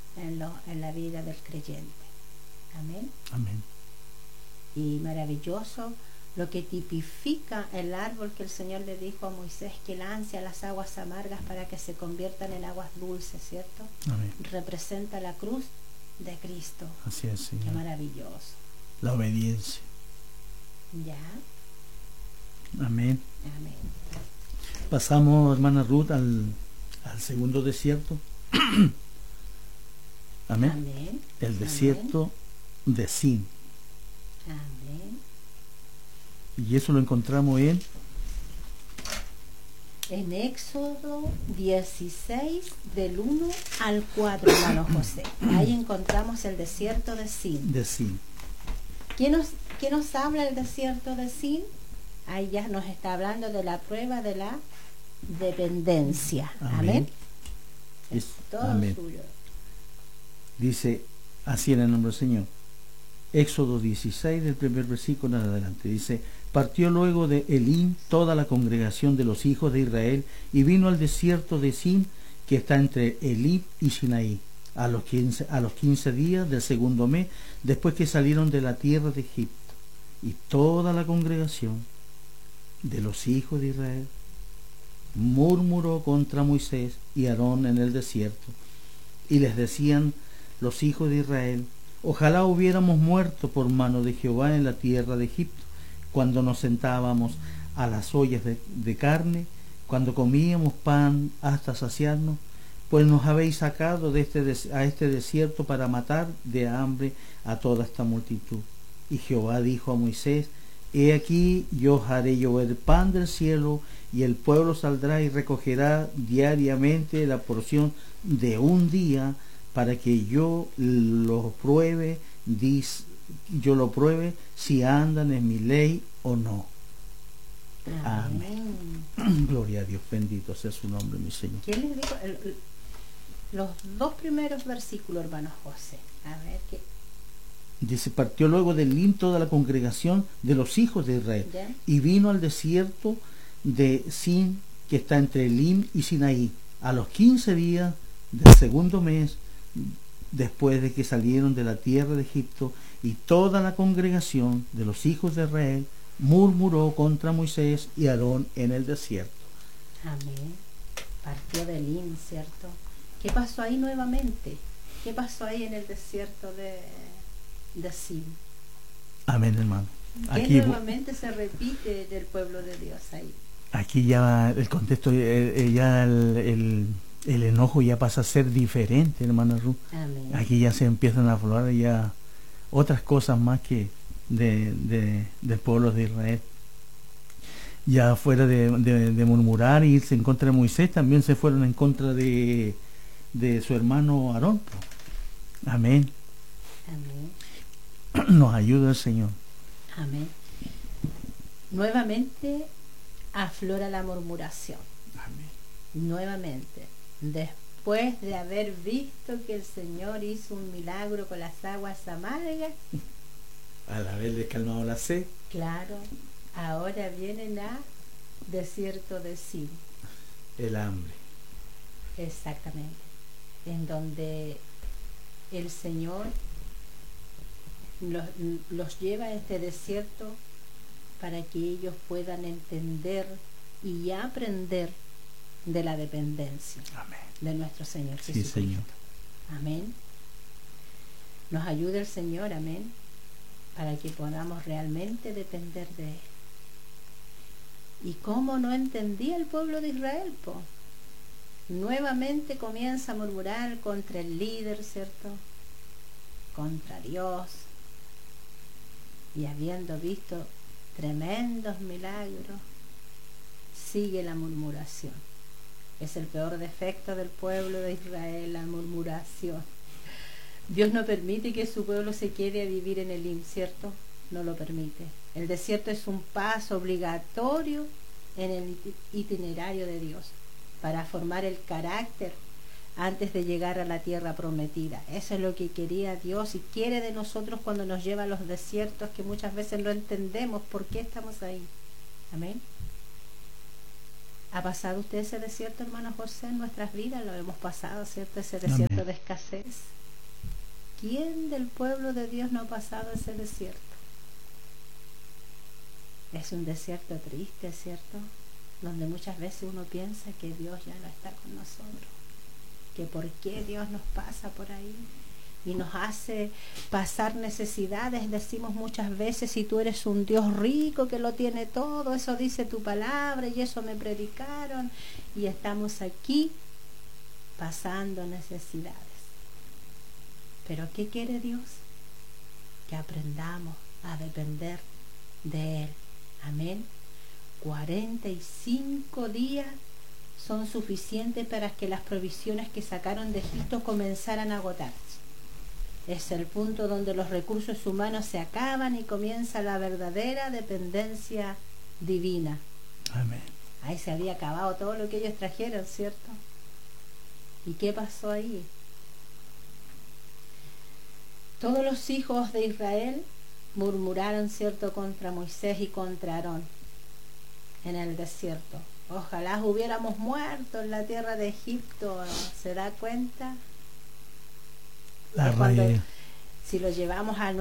en la vida del creyente. Amén. Amén. Y maravilloso lo que tipifica el árbol que el Señor le dijo a Moisés que lance a las aguas amargas para que se conviertan en aguas dulces, ¿cierto? Amén. Representa la cruz de Cristo. Así es, Señor. Qué maravilloso. La obediencia. Ya. Amén. Amén. Pasamos, hermana Ruth, al segundo desierto. Amén. Amén. El desierto de Sin. Amén. Y eso lo encontramos en Éxodo 16, del 1 al 4, hermano José. Ahí encontramos el desierto de Sin. de Sin. ¿Qué nos habla el desierto de Sin? Ahí ya nos está hablando de la prueba de la dependencia. Amén. Es todo amén. suyo. Dice así en el nombre del Señor. Éxodo 16, del primer versículo en adelante. Dice: partió luego de Elim toda la congregación de los hijos de Israel y vino al desierto de Sin, que está entre Elim y Sinaí, a los 15 días del segundo mes, después que salieron de la tierra de Egipto. Y toda la congregación de los hijos de Israel murmuró contra Moisés y Aarón en el desierto, y les decían los hijos de Israel: ojalá hubiéramos muerto por mano de Jehová en la tierra de Egipto, cuando nos sentábamos a las ollas de carne, cuando comíamos pan hasta saciarnos, pues nos habéis sacado a este desierto para matar de hambre a toda esta multitud. Y Jehová dijo a Moisés: he aquí, yo haré llover pan del cielo, y el pueblo saldrá y recogerá diariamente la porción de un día, para que yo lo pruebe si andan en mi ley o no. Amén. Gloria a Dios, bendito sea su nombre, mi Señor. ¿Quién les dijo? Los dos primeros versículos, hermano José. A ver qué. Dice: partió luego de Elim toda la congregación de los hijos de Israel, ¿Ya? Y vino al desierto de Sin, que está entre Elim y Sinaí, a los 15 días del segundo mes, después de que salieron de la tierra de Egipto. Y toda la congregación de los hijos de Israel murmuró contra Moisés y Aarón en el desierto. Amén. Partió de Elim, ¿cierto? ¿Qué pasó ahí nuevamente? ¿Qué pasó ahí en el desierto de Sin? Amén, hermano. ¿Qué Aquí nuevamente se repite del pueblo de Dios ahí? Aquí ya el contexto, ya el enojo ya pasa a ser diferente, hermana Ruth. Amén. Aquí ya se empiezan a aflorar ya otras cosas más que del pueblo de Israel. Ya fuera de murmurar y irse en contra de Moisés, también se fueron en contra de su hermano Aarón. Amén. Amén. Nos ayuda el Señor. Amén. Nuevamente aflora la murmuración. Amén. Nuevamente, después de haber visto que el Señor hizo un milagro con las aguas amargas, Al haberle calmado la sed, claro, ahora vienen a desierto de Sin. el hambre. Exactamente. En donde el Señor los lleva a este desierto para que ellos puedan entender y aprender de la dependencia. Amén. De nuestro Señor Sí, Jesucristo. Señor. Amén. Nos ayude el Señor, amén, para que podamos realmente depender de Él. ¿Y cómo no entendía el pueblo de Israel, po? Nuevamente comienza a murmurar contra el líder, ¿cierto? Contra Dios. Y habiendo visto tremendos milagros, sigue la murmuración. Es el peor defecto del pueblo de Israel, la murmuración. Dios no permite que su pueblo se quede a vivir en el ¿cierto? No lo permite. El desierto es un paso obligatorio en el itinerario de Dios para formar el carácter antes de llegar a la tierra prometida. Eso es lo que quería Dios y quiere de nosotros cuando nos lleva a los desiertos, que muchas veces no entendemos por qué estamos ahí. Amén. ¿Ha pasado usted ese desierto, hermano José, en nuestras vidas? Lo hemos pasado, ¿cierto? Ese desierto Amén. de escasez. ¿Quién del pueblo de Dios no ha pasado ese desierto? Es un desierto triste, ¿cierto? Donde muchas veces uno piensa que Dios ya no está con nosotros, que por qué Dios nos pasa por ahí y nos hace pasar necesidades. Decimos muchas veces, si tú eres un Dios rico que lo tiene todo, eso dice tu palabra y eso me predicaron, y estamos aquí pasando necesidades. Pero ¿qué quiere Dios? Que aprendamos a depender de Él. Amén. 45 días son suficientes para que las provisiones que sacaron de Egipto comenzaran a agotarse. Es el punto donde los recursos humanos se acaban y comienza la verdadera dependencia divina. Amén. Ahí se había acabado todo lo que ellos trajeron, ¿cierto? ¿Y qué pasó ahí? Todos los hijos de Israel murmuraron, ¿cierto?, contra Moisés y contra Aarón en el desierto. Ojalá hubiéramos muerto en la tierra de Egipto. ¿Se da cuenta? Si lo llevamos a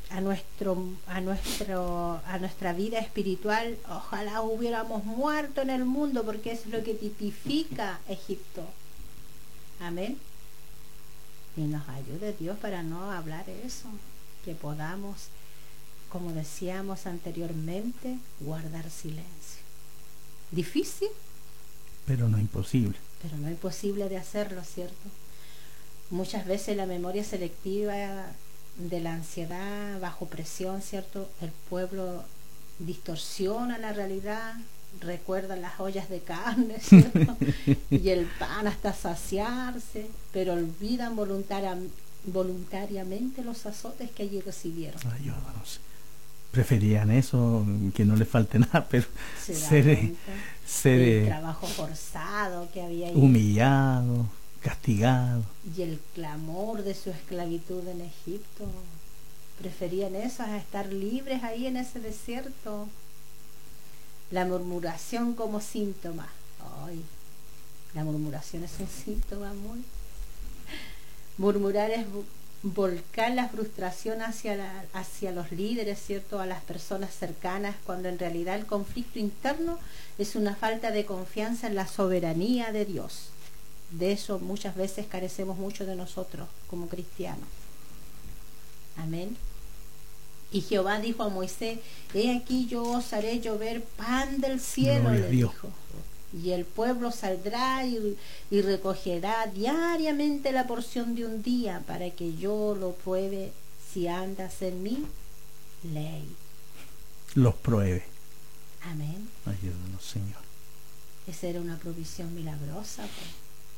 nuestra vida espiritual, ojalá hubiéramos muerto en el mundo, porque es lo que tipifica Egipto. Amén. Y nos ayude Dios para no hablar eso, que podamos, como decíamos anteriormente, guardar silencio. Difícil, pero no imposible. Pero no imposible de hacerlo, ¿cierto? Muchas veces la memoria selectiva de la ansiedad bajo presión, ¿cierto? El pueblo distorsiona la realidad, recuerda las ollas de carne, ¿cierto? Y el pan hasta saciarse, pero olvidan voluntariamente los azotes que allí recibieron. Ayúdanos. Preferían eso, que no les falte nada, pero ser el trabajo forzado que había ahí, humillado, castigado, y el clamor de su esclavitud en Egipto. Preferían eso a estar libres ahí en ese desierto. La murmuración como síntoma. Ay, la murmuración es un síntoma muy... Murmurar es volcar la frustración hacia los líderes, ¿cierto?, a las personas cercanas, cuando en realidad el conflicto interno es una falta de confianza en la soberanía de Dios. De eso muchas veces carecemos mucho de nosotros como cristianos. Amén. Y Jehová dijo a Moisés: he aquí yo os haré llover pan del cielo, le dijo, y el pueblo saldrá y recogerá diariamente la porción de un día, para que yo lo pruebe si andas en mi ley. Los pruebe. Amén. Ayúdanos, Señor. Esa era una provisión milagrosa, pues.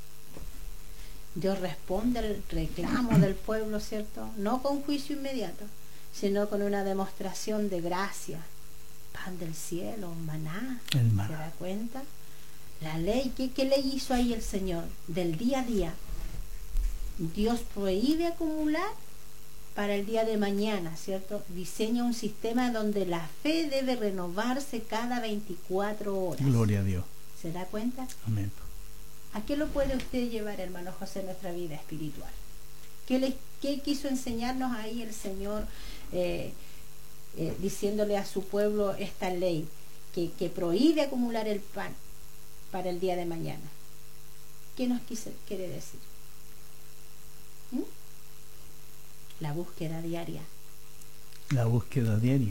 Dios responde al reclamo del pueblo, ¿cierto? No con juicio inmediato, sino con una demostración de gracia. Pan del cielo, maná. El maná. ¿Se da cuenta? La ley, ¿qué ley hizo ahí el Señor? Del día a día. Dios prohíbe acumular para el día de mañana, ¿cierto? Diseña un sistema donde la fe debe renovarse cada 24 horas. Gloria a Dios. ¿Se da cuenta? Amén. ¿A qué lo puede usted llevar, hermano José, en nuestra vida espiritual? ¿Qué quiso enseñarnos ahí el Señor, diciéndole a su pueblo esta ley que prohíbe acumular el pan para el día de mañana? ¿Qué nos quiere decir? La búsqueda diaria. La búsqueda diaria.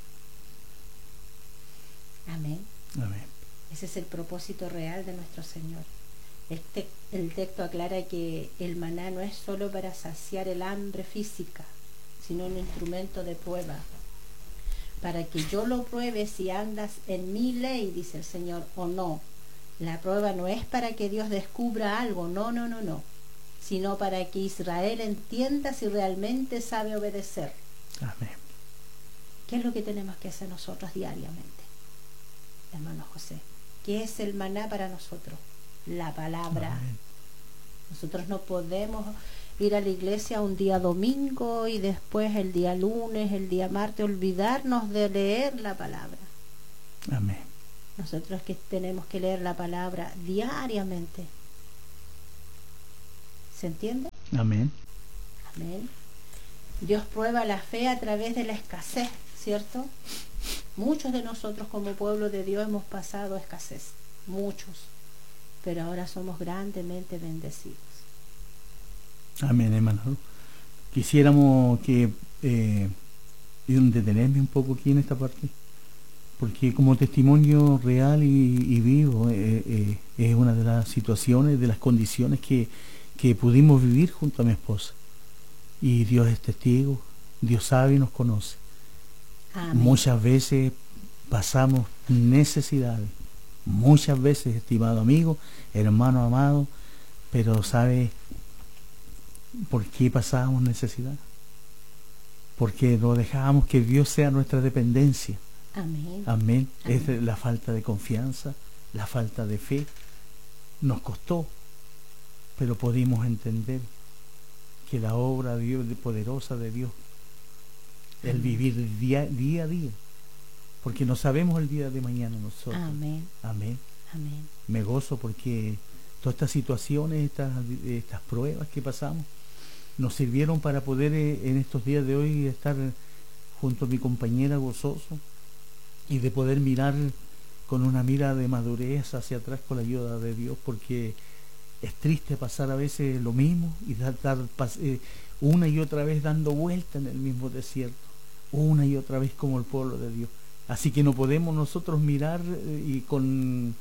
Amén. Amén. Ese es el propósito real de nuestro Señor. El texto aclara que el maná no es solo para saciar el hambre física, sino un instrumento de prueba. Para que yo lo pruebe si andas en mi ley, dice el Señor, o no. La prueba no es para que Dios descubra algo, no, sino para que Israel entienda si realmente sabe obedecer. Amén. ¿Qué es lo que tenemos que hacer nosotros diariamente, hermano José? ¿Qué es el maná para nosotros? La palabra. Amén. Nosotros no podemos ir a la iglesia un día domingo y después el día lunes, el día martes, olvidarnos de leer la palabra. Amén. Nosotros que tenemos que leer la palabra diariamente. ¿Se entiende? Amén. Amén. Dios prueba la fe a través de la escasez, ¿cierto? Muchos de nosotros como pueblo de Dios hemos pasado escasez, muchos, pero ahora somos grandemente bendecidos. Amén, hermano. Quisiéramos que detenerme un poco aquí en esta parte, porque como testimonio real y vivo es una de las situaciones, de las condiciones que pudimos vivir junto a mi esposa. Y Dios es testigo, Dios sabe y nos conoce. Amén. Muchas veces pasamos necesidades, muchas veces, estimado amigo, hermano amado, pero ¿sabe por qué pasábamos necesidad? Porque no dejábamos que Dios sea nuestra dependencia. Amén. Amén. Amén. Es la falta de confianza, la falta de fe. Nos costó, pero pudimos entender que la obra poderosa de Dios, el vivir día a día, porque no sabemos el día de mañana nosotros. Amén. Amén. Amén. Me gozo porque todas estas situaciones, estas pruebas que pasamos, nos sirvieron para poder en estos días de hoy estar junto a mi compañera gozoso y de poder mirar con una mira de madurez hacia atrás con la ayuda de Dios, porque es triste pasar a veces lo mismo y una y otra vez dando vuelta en el mismo desierto, una y otra vez como el pueblo de Dios. Así que no podemos nosotros mirar y con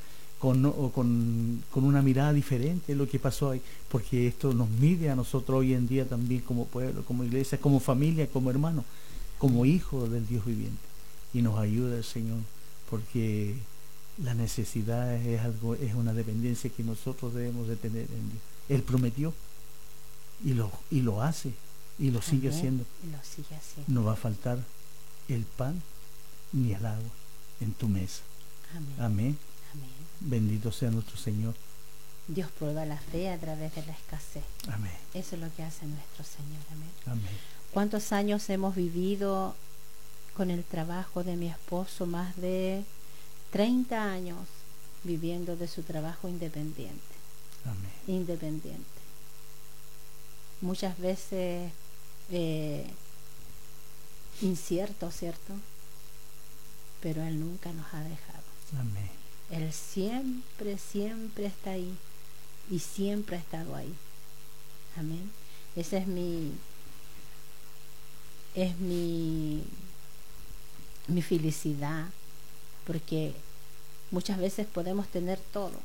una mirada diferente lo que pasó ahí, porque esto nos mide a nosotros hoy en día también como pueblo, como iglesia, como familia, como hermano, como hijos del Dios viviente. Y nos ayuda el Señor, porque la necesidad es una dependencia que nosotros debemos de tener en Dios. Él prometió y lo hace y lo sigue haciendo. Lo sigue haciendo. No va a faltar el pan ni el agua en tu mesa. Amén. Amén. Amén. Bendito sea nuestro Señor. Dios prueba la fe a través de la escasez. Amén. Eso es lo que hace nuestro Señor. Amén. Amén. ¿Cuántos años hemos vivido con el trabajo de mi esposo? Más de 30 años viviendo de su trabajo independiente. Amén. Independiente. Muchas veces incierto, ¿cierto? Pero Él nunca nos ha dejado. Amén. Él siempre, siempre está ahí y siempre ha estado ahí. Amén. Esa es mi felicidad, porque muchas veces podemos tener todo,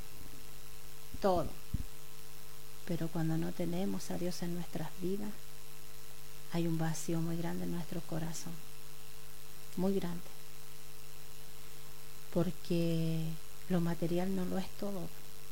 pero cuando no tenemos a Dios en nuestras vidas, hay un vacío muy grande en nuestro corazón, muy grande, porque lo material no lo es todo,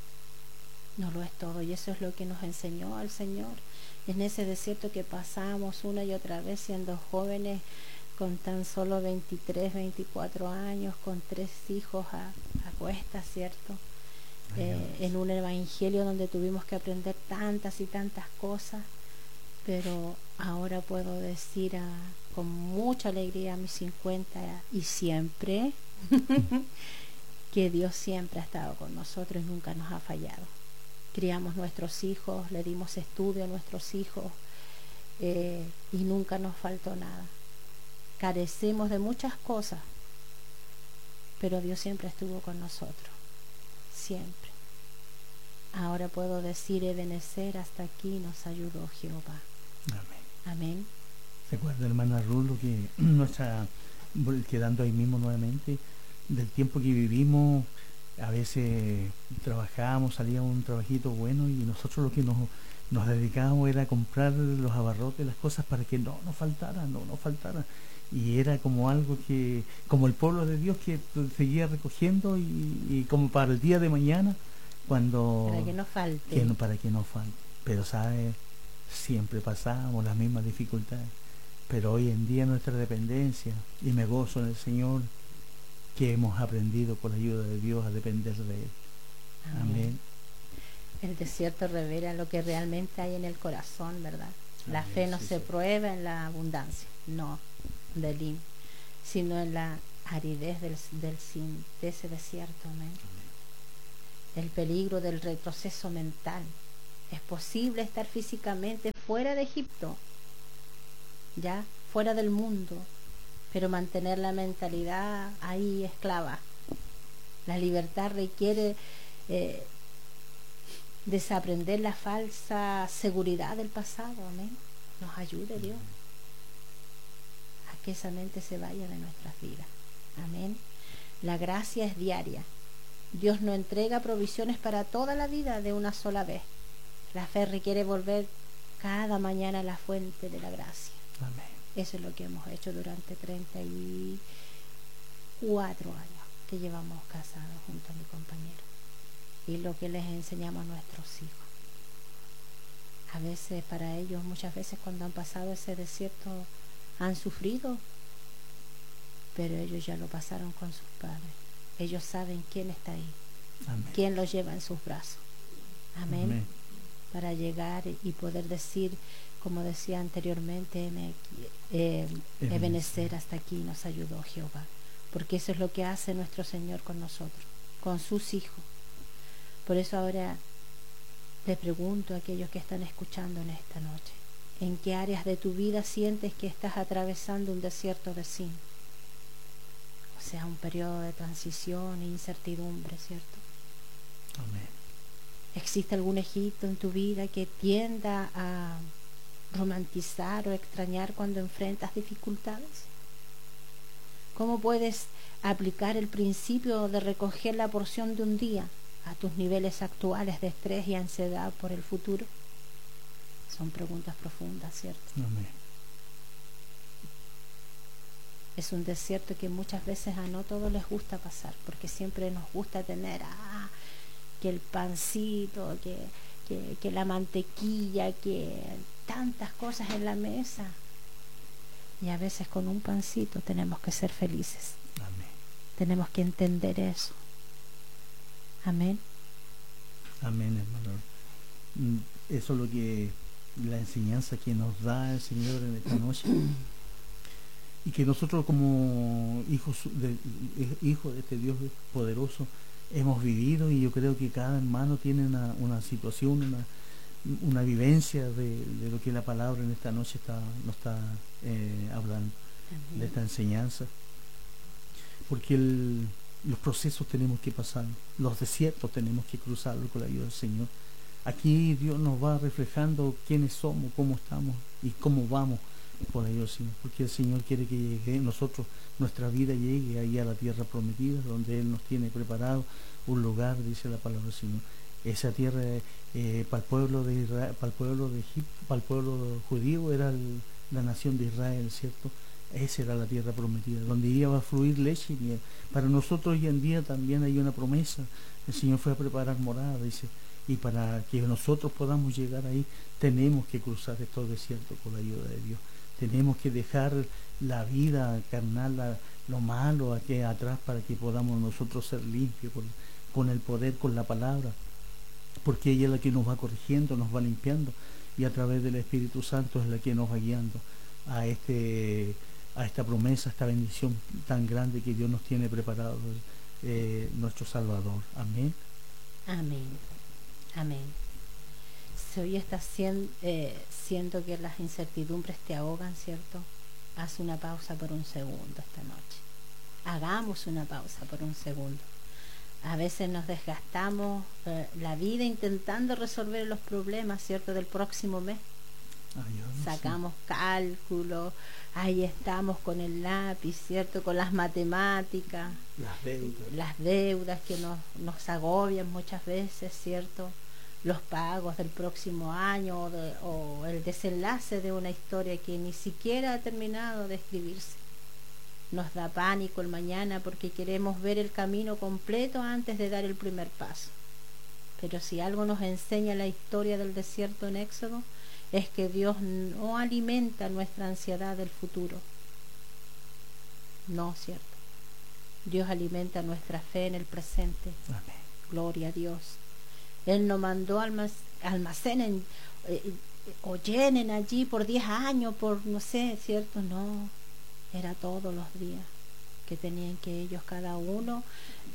y eso es lo que nos enseñó el Señor en ese desierto que pasamos una y otra vez siendo jóvenes, con tan solo 23, 24 años, con 3 hijos a cuestas, ¿cierto? En un evangelio donde tuvimos que aprender tantas y tantas cosas, pero ahora puedo decir con mucha alegría a mis 50 y siempre que Dios siempre ha estado con nosotros y nunca nos ha fallado. Criamos nuestros hijos, le dimos estudio a nuestros hijos y nunca nos faltó nada. Carecemos de muchas cosas, pero Dios siempre estuvo con nosotros, siempre. Ahora puedo decir, Ebenezer, hasta aquí nos ayudó Jehová. Amén. Amén. Recuerda, hermana Rulo, que quedando ahí mismo nuevamente, del tiempo que vivimos, a veces trabajábamos, salía un trabajito bueno y nosotros lo que nos dedicábamos era a comprar los abarrotes, las cosas para que no nos faltara. Y era como algo que, como el pueblo de Dios que seguía recogiendo y como para el día de mañana, para que no falte. Pero ¿sabes? Siempre pasábamos las mismas dificultades. Pero hoy en día nuestra dependencia, y me gozo en el Señor, que hemos aprendido con la ayuda de Dios a depender de Él. Amén. El desierto revela lo que realmente hay en el corazón, ¿verdad? La fe no se prueba en la abundancia, no, sino en la aridez de ese desierto, amén. El peligro del retroceso mental. Es posible estar físicamente fuera de Egipto, ya fuera del mundo, pero mantener la mentalidad ahí esclava. La libertad requiere desaprender la falsa seguridad del pasado, amén. Nos ayude Dios a que esa mente se vaya de nuestras vidas, amén. La gracia es diaria. Dios no entrega provisiones para toda la vida de una sola vez. La fe requiere volver cada mañana a la fuente de la gracia. Amén. Eso es lo que hemos hecho durante 34 años que llevamos casados junto a mi compañero, y lo que les enseñamos a nuestros hijos. A veces para ellos, muchas veces cuando han pasado ese desierto, han sufrido, pero ellos ya lo pasaron con sus padres. Ellos saben quién está ahí. Amén. Quién los lleva en sus brazos. Amén. Amén. Para llegar y poder decir, como decía anteriormente, Ebenezer, hasta aquí nos ayudó Jehová. Porque eso es lo que hace nuestro Señor con nosotros, con sus hijos. Por eso ahora le pregunto a aquellos que están escuchando en esta noche, ¿en qué áreas de tu vida sientes que estás atravesando un desierto de sin? O sea, un periodo de transición e incertidumbre, ¿cierto? Amén. ¿Existe algún Egipto en tu vida que tienda a romantizar o extrañar cuando enfrentas dificultades? ¿Cómo puedes aplicar el principio de recoger la porción de un día a tus niveles actuales de estrés y ansiedad por el futuro? Son preguntas profundas, ¿cierto? Amén. Es un desierto que muchas veces a no todos les gusta pasar, porque siempre nos gusta tener que el pancito, que la mantequilla, que tantas cosas en la mesa. Y a veces con un pancito tenemos que ser felices. Amén. Tenemos que entender eso. Amén. Amén, hermano. Eso es lo que la enseñanza que nos da el Señor en esta noche. Y que nosotros como hijos de este Dios poderoso hemos vivido, y yo creo que cada hermano tiene una situación, una vivencia de lo que la palabra en esta noche nos está hablando. Amén. De esta enseñanza, porque los procesos tenemos que pasar, los desiertos tenemos que cruzarlos con la ayuda del Señor. Aquí Dios nos va reflejando quiénes somos, cómo estamos y cómo vamos por ello, Señor, porque el Señor quiere que llegue nosotros, nuestra vida llegue ahí a la tierra prometida, donde Él nos tiene preparado un lugar, dice la palabra del Señor. Esa tierra para el pueblo de Israel, para el pueblo de Egipto, para el pueblo judío era la nación de Israel, ¿cierto? Esa era la tierra prometida, donde iba a fluir leche y miel. Para nosotros hoy en día también hay una promesa. El Señor fue a preparar morada, dice, y para que nosotros podamos llegar ahí, tenemos que cruzar estos desiertos con la ayuda de Dios. Tenemos que dejar la vida carnal, lo malo aquí atrás, para que podamos nosotros ser limpios con el poder, con la palabra, porque ella es la que nos va corrigiendo, nos va limpiando, y a través del Espíritu Santo es la que nos va guiando a esta promesa, a esta bendición tan grande que Dios nos tiene preparado, nuestro Salvador. Amén. Amén. Amén. Si hoy estás siento que las incertidumbres te ahogan, ¿cierto? Haz una pausa por un segundo esta noche. Hagamos una pausa por un segundo. A veces nos desgastamos la vida intentando resolver los problemas, ¿cierto?, del próximo mes. Sacamos cálculos, ahí estamos con el lápiz, ¿cierto?, con las matemáticas, las deudas que nos agobian muchas veces, ¿cierto?, los pagos del próximo año o el desenlace de una historia que ni siquiera ha terminado de escribirse. Nos da pánico el mañana porque queremos ver el camino completo antes de dar el primer paso. Pero si algo nos enseña la historia del desierto en Éxodo, es que Dios no alimenta nuestra ansiedad del futuro. No, ¿cierto? Dios alimenta nuestra fe en el presente. Amén. Gloria a Dios. Él no mandó almacenen o llenen allí por 10 años, por no sé, ¿cierto? No, era todos los días que tenían que ellos cada uno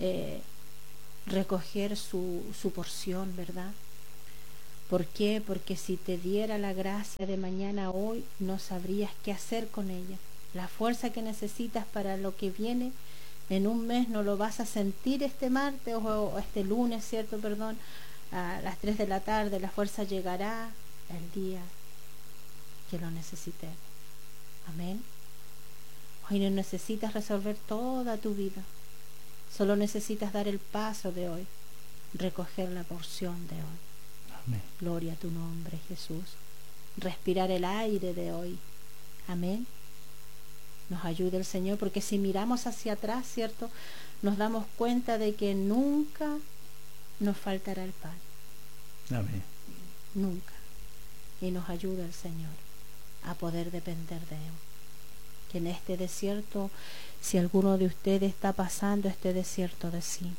recoger su porción, ¿verdad? ¿Por qué? Porque si te diera la gracia de mañana hoy, no sabrías qué hacer con ella. La fuerza que necesitas para lo que viene en un mes no lo vas a sentir este martes o este lunes, ¿cierto? Perdón, a las 3 de la tarde. La fuerza llegará el día que lo necesites. Amén. Hoy no necesitas resolver toda tu vida. Solo necesitas dar el paso de hoy, recoger la porción de hoy. Amén. Gloria a tu nombre, Jesús. Respirar el aire de hoy. Amén. Nos ayude el Señor, porque si miramos hacia atrás, ¿cierto? Nos damos cuenta de que nunca nos faltará el pan. Amén. Nunca. Y nos ayuda el Señor a poder depender de Él. Que en este desierto, si alguno de ustedes está pasando este desierto de sí,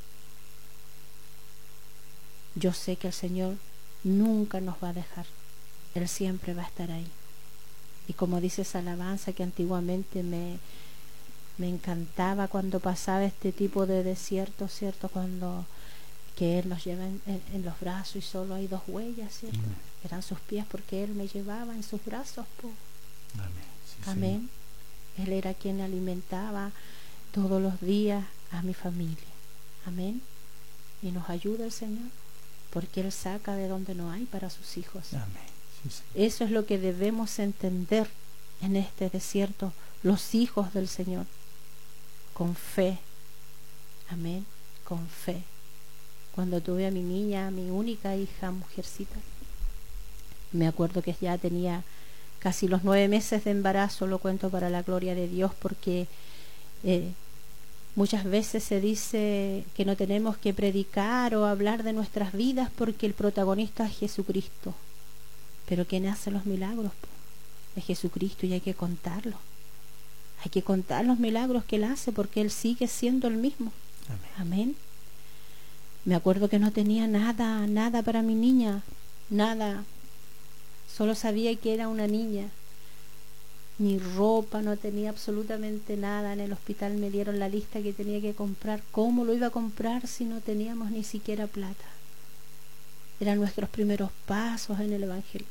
yo sé que el Señor nunca nos va a dejar. Él siempre va a estar ahí. Y como dice esa alabanza que antiguamente me encantaba cuando pasaba este tipo de desierto, ¿cierto? Cuando que Él nos lleva en los brazos y solo hay 2 huellas, ¿cierto? Eran sus pies porque Él me llevaba en sus brazos. Amén. Sí, amén. Sí. Él era quien alimentaba todos los días a mi familia. Amén. Y nos ayuda el Señor, porque Él saca de donde no hay para sus hijos. Amén. Sí, eso es lo que debemos entender en este desierto, los hijos del Señor, con fe. Amén. Con fe. Cuando tuve a mi niña, a mi única hija, mujercita, me acuerdo que ya tenía casi los 9 meses de embarazo. Lo cuento para la gloria de Dios, porque muchas veces se dice que no tenemos que predicar o hablar de nuestras vidas porque el protagonista es Jesucristo. Pero ¿quién hace los milagros? Es Jesucristo, y hay que contarlo. Hay que contar los milagros que Él hace, porque Él sigue siendo el mismo. Amén. Amén. Me acuerdo que no tenía nada para mi niña, nada. Solo sabía que era una niña. Ni ropa, no tenía absolutamente nada. En el hospital me dieron la lista que tenía que comprar. ¿Cómo lo iba a comprar si no teníamos ni siquiera plata? Eran nuestros primeros pasos en el Evangelio.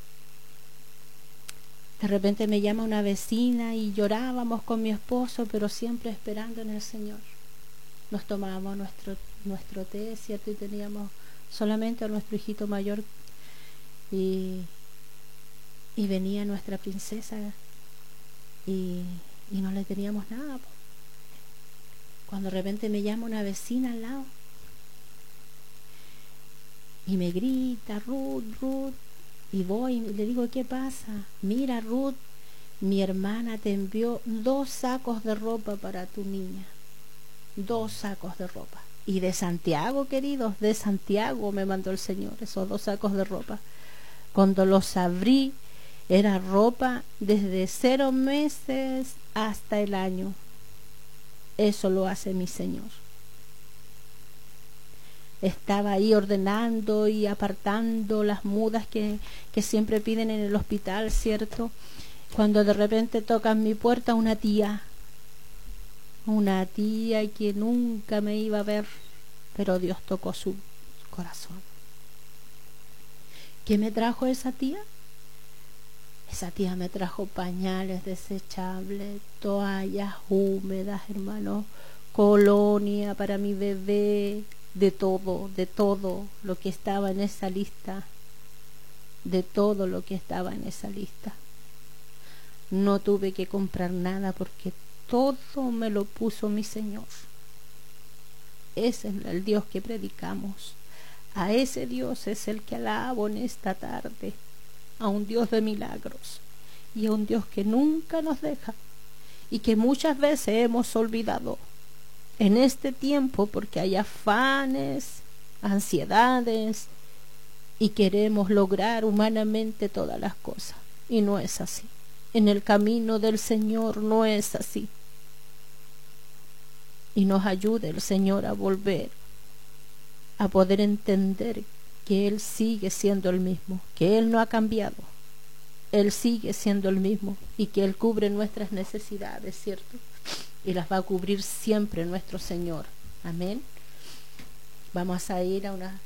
De repente me llama una vecina y llorábamos con mi esposo, pero siempre esperando en el Señor. Nos tomábamos nuestro té, ¿cierto? Y teníamos solamente a nuestro hijito mayor, y venía nuestra princesa y no le teníamos nada. Cuando de repente me llama una vecina al lado y me grita: Ruth, y voy y le digo: ¿qué pasa? Mira, Ruth, mi hermana te envió 2 sacos de ropa para tu niña. 2 sacos de ropa. Y de Santiago, queridos, de Santiago me mandó el Señor esos 2 sacos de ropa. Cuando los abrí, era ropa desde 0 meses hasta el año. Eso lo hace mi Señor. Estaba ahí ordenando y apartando las mudas que siempre piden en el hospital, ¿cierto? Cuando de repente tocan mi puerta una tía que nunca me iba a ver, pero Dios tocó su corazón. ¿Qué me trajo esa tía? Esa tía me trajo pañales desechables, toallas húmedas, hermano, colonia para mi bebé, de todo lo que estaba en esa lista, No tuve que comprar nada porque todo me lo puso mi Señor. Ese es el Dios que predicamos. A ese Dios es el que alabo en esta tarde, a un Dios de milagros y a un Dios que nunca nos deja y que muchas veces hemos olvidado en este tiempo porque hay afanes, ansiedades y queremos lograr humanamente todas las cosas, y no es así. En el camino del Señor no es así. Y nos ayude el Señor a volver a poder entender que Él sigue siendo el mismo, que Él no ha cambiado, Él sigue siendo el mismo y que Él cubre nuestras necesidades, ¿cierto? y las va a cubrir siempre nuestro Señor. Amén. Vamos a ir a una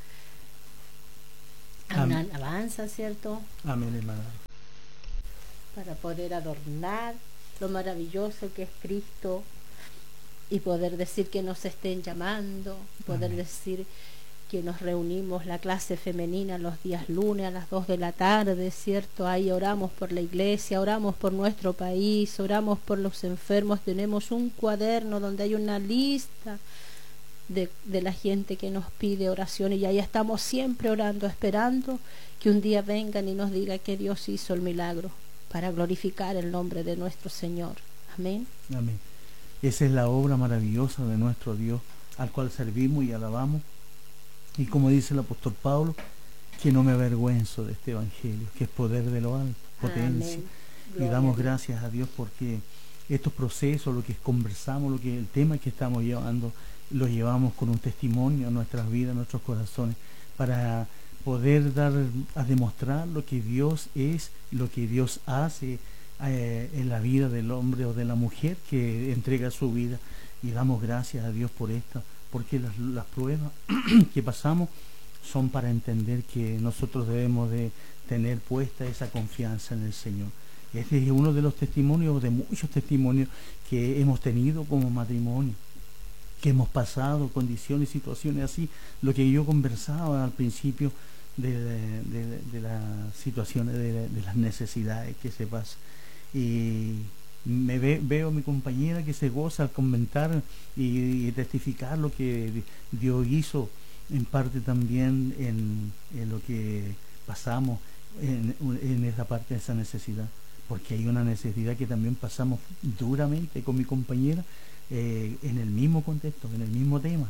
alabanza, ¿cierto? Amén, hermana. Para poder adornar lo maravilloso que es Cristo y poder decir que nos estén llamando, poder Amén. decir que nos reunimos la clase femenina los días lunes a las 2 de la tarde, ¿cierto? Ahí oramos por la iglesia, oramos por nuestro país, oramos por los enfermos. Tenemos un cuaderno donde hay una lista de la gente que nos pide oración, y ahí estamos siempre orando, esperando que un día vengan y nos diga que Dios hizo el milagro para glorificar el nombre de nuestro Señor. Amén. Amén. Esa es la obra maravillosa de nuestro Dios, al cual servimos y alabamos. Y como dice el apóstol Pablo, que no me avergüenzo de este evangelio, que es poder de lo alto, potencia. Y damos gracias a Dios porque estos procesos, lo que conversamos, el tema que estamos llevando, lo llevamos con un testimonio a nuestras vidas, a nuestros corazones, para poder dar a demostrar lo que Dios es, lo que Dios hace en la vida del hombre o de la mujer que entrega su vida. Y damos gracias a Dios por esto, porque las pruebas que pasamos son para entender que nosotros debemos de tener puesta esa confianza en el Señor. Este es uno de los testimonios, de muchos testimonios que hemos tenido como matrimonio, que hemos pasado condiciones, situaciones así, lo que yo conversaba al principio de las situaciones, de las necesidades que se pasan. Y veo a mi compañera que se goza al comentar y testificar lo que Dios hizo en parte también en lo que pasamos en esa parte de esa necesidad, porque hay una necesidad que también pasamos duramente con mi compañera en el mismo contexto, en el mismo tema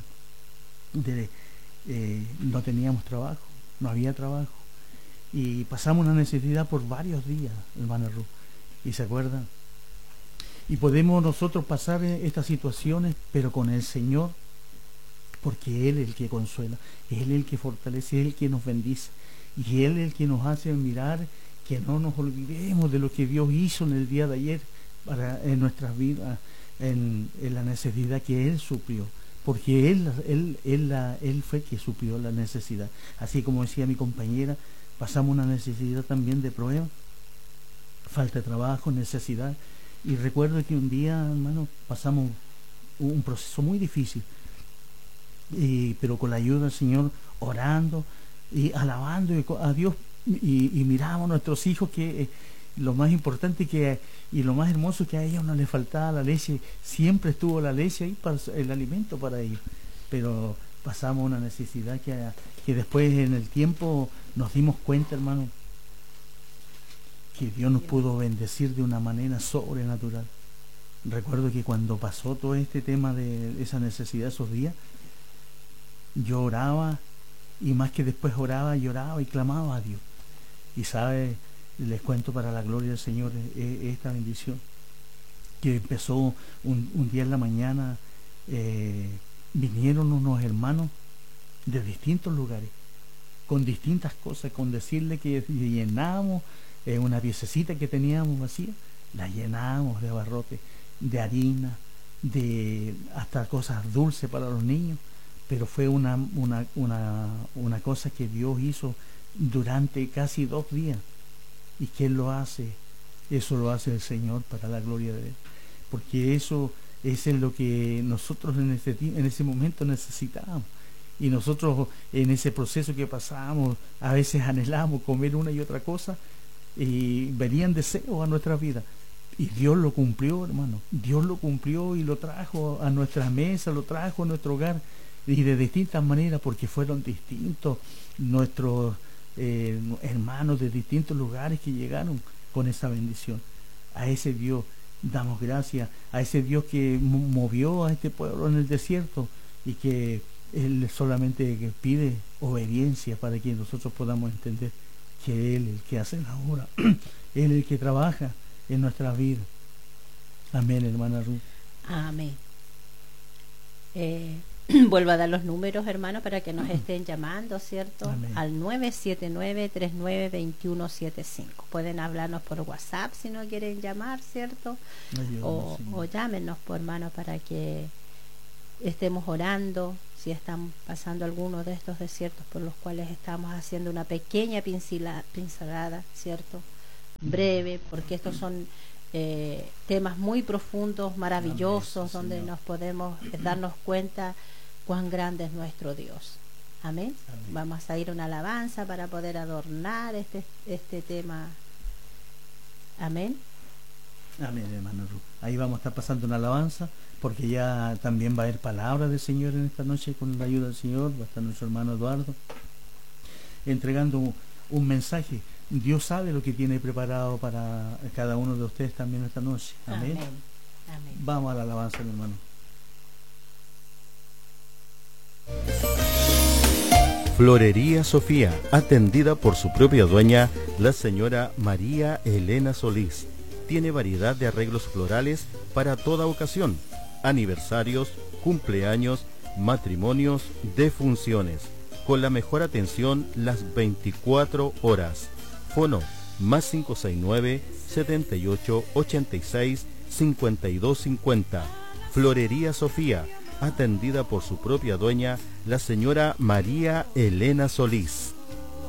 no teníamos trabajo, no había trabajo, y pasamos una necesidad por varios días, hermana Ruth, y se acuerdan. Y podemos nosotros pasar estas situaciones, pero con el Señor, porque Él es el que consuela, Él es el que fortalece, Él es el que nos bendice, y Él es el que nos hace mirar que no nos olvidemos de lo que Dios hizo en el día de ayer en nuestras vidas, en la necesidad que Él suplió, porque Él fue el que suplió la necesidad. Así como decía mi compañera, pasamos una necesidad también de prueba, falta de trabajo, necesidad. Y recuerdo que un día, hermano, pasamos un proceso muy difícil, pero con la ayuda del Señor, orando y alabando a Dios, y miramos a nuestros hijos, que lo más importante y lo más hermoso, que a ellos no les faltaba la leche, siempre estuvo la leche ahí, para el alimento para ellos. Pero pasamos una necesidad que después en el tiempo nos dimos cuenta, hermano, que Dios nos pudo bendecir de una manera sobrenatural. Recuerdo que cuando pasó todo este tema de esa necesidad esos días, yo oraba, y más que después oraba, lloraba y clamaba a Dios. Y sabe, les cuento para la gloria del Señor esta bendición, que empezó un día en la mañana, vinieron unos hermanos de distintos lugares, con distintas cosas, con decirle que llenábamos una piececita que teníamos vacía, la llenábamos de abarrotes, de harina, de hasta cosas dulces para los niños. Pero fue una cosa que Dios hizo durante casi 2 días. ¿Y quién lo hace? Eso lo hace el Señor para la gloria de Él, porque eso es lo que nosotros en ese momento necesitábamos. Y nosotros en ese proceso que pasamos, a veces anhelamos comer una y otra cosa, y venían deseos a nuestra vida, y Dios lo cumplió, hermano. Dios lo cumplió y lo trajo a nuestra mesa, lo trajo a nuestro hogar, y de distintas maneras, porque fueron distintos nuestros hermanos de distintos lugares que llegaron con esa bendición. A ese Dios damos gracias, a ese Dios que movió a este pueblo en el desierto, y que Él solamente pide obediencia para que nosotros podamos entender que Él es el que hace la obra, Él es el que trabaja en nuestra vida. Amén, hermana Ruth. Amén. Vuelvo a dar los números, hermanos, para que nos estén llamando, ¿cierto? Amén. Al 979-392175. Pueden hablarnos por WhatsApp si no quieren llamar, ¿cierto? Ayúdanos, Señor. O llámenos, por hermano, para que estemos orando, si están pasando alguno de estos desiertos por los cuales estamos haciendo una pequeña pincelada, ¿cierto? Breve, porque estos son temas muy profundos, maravillosos, Amén, donde Señor. nos podemos darnos cuenta cuán grande es nuestro Dios. Amén. Amén. Vamos a ir a una alabanza para poder adornar este tema. Amén. Amén, hermano Ruth. Ahí vamos a estar pasando una alabanza, porque ya también va a haber palabra del Señor en esta noche con la ayuda del Señor. Va a estar nuestro hermano Eduardo entregando un mensaje. Dios sabe lo que tiene preparado para cada uno de ustedes también esta noche. Amén. Amén. Amén. Vamos a la alabanza, mi hermano. Florería Sofía, atendida por su propia dueña, la señora María Elena Solís. Tiene variedad de arreglos florales para toda ocasión, aniversarios, cumpleaños, matrimonios, defunciones, con la mejor atención las 24 horas. Fono más 569-7886-5250. Florería Sofía, atendida por su propia dueña, la señora María Elena Solís.